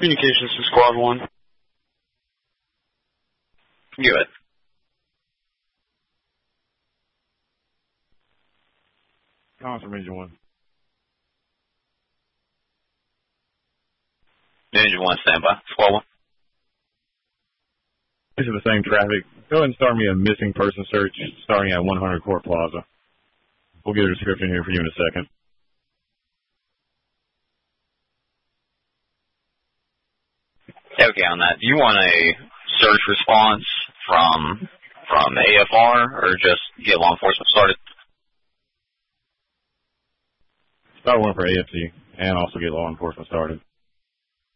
Communications to Squad 1. Good. Constant Region 1. Region 1, standby. Squad 1. These are the same traffic. Go ahead and start me a missing person search starting at 100 Court Plaza. We'll get a description here for you in a second. Okay, on that, do you want a search response from AFR or just get law enforcement started? Start one for AFC and also get law enforcement started.